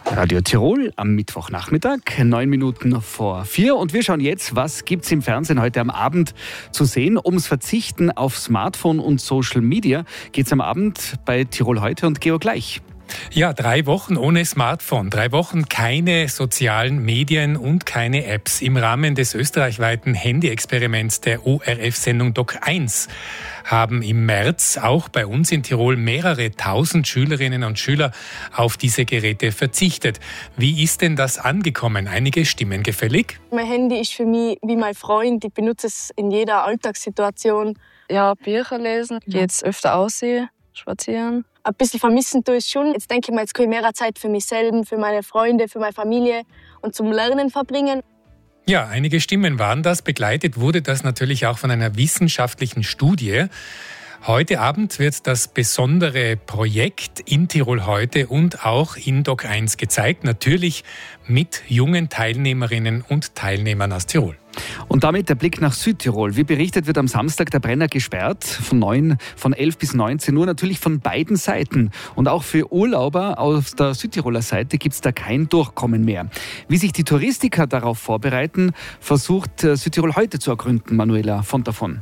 Radio Tirol am Mittwochnachmittag, 9 Minuten vor 4. Und wir schauen jetzt, was gibt's im Fernsehen heute am Abend zu sehen. Ums Verzichten auf Smartphone und Social Media geht's am Abend bei Tirol heute und Georg Gleich. Ja, 3 Wochen ohne Smartphone, 3 Wochen keine sozialen Medien und keine Apps. Im Rahmen des österreichweiten Handy-Experiments der ORF-Sendung Doc 1 haben im März auch bei uns in Tirol mehrere tausend Schülerinnen und Schüler auf diese Geräte verzichtet. Wie ist denn das angekommen? Einige Stimmen gefällig? Mein Handy ist für mich wie mein Freund. Ich benutze es in jeder Alltagssituation. Ja, Bücher lesen, jetzt öfter aussehen, spazieren. Ein bisschen vermissen tue ich es schon. Jetzt denke ich mir, jetzt kann ich mehr Zeit für mich selbst, für meine Freunde, für meine Familie und zum Lernen verbringen. Ja, einige Stimmen waren das. Begleitet wurde das natürlich auch von einer wissenschaftlichen Studie. Heute Abend wird das besondere Projekt in Tirol heute und auch in Doc 1 gezeigt. Natürlich mit jungen Teilnehmerinnen und Teilnehmern aus Tirol. Und damit der Blick nach Südtirol. Wie berichtet, wird am Samstag der Brenner gesperrt, von 11 bis 19 Uhr, natürlich von beiden Seiten. Und auch für Urlauber aus der Südtiroler Seite gibt es da kein Durchkommen mehr. Wie sich die Touristiker darauf vorbereiten, versucht Südtirol heute zu ergründen, Manuela von davon.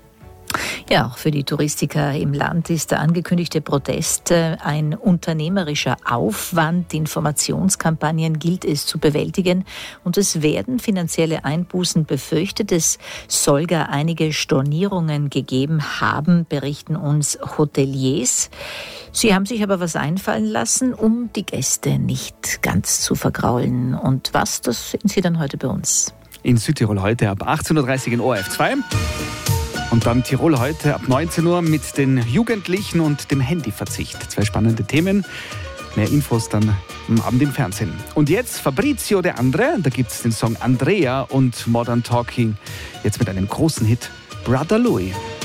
Ja, auch für die Touristiker im Land ist der angekündigte Protest ein unternehmerischer Aufwand. Informationskampagnen gilt es zu bewältigen und es werden finanzielle Einbußen befürchtet. Es soll gar einige Stornierungen gegeben haben, berichten uns Hoteliers. Sie haben sich aber was einfallen lassen, um die Gäste nicht ganz zu vergraulen. Und was, das sehen Sie dann heute bei uns. In Südtirol heute ab 18.30 Uhr in ORF 2. Und dann Tirol heute ab 19 Uhr mit den Jugendlichen und dem Handyverzicht. 2 spannende Themen. Mehr Infos dann am Abend im Fernsehen. Und jetzt Fabrizio De Andre. Da gibt es den Song Andrea und Modern Talking. Jetzt mit einem großen Hit, Brother Louis.